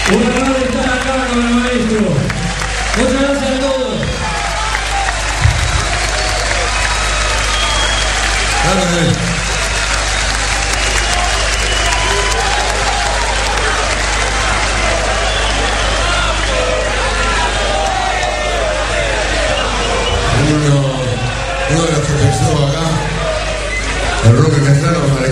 Un honor estar acá con el maestro. Muchas gracias a todos. Uno de los que pensó acá, el Roque Castellano,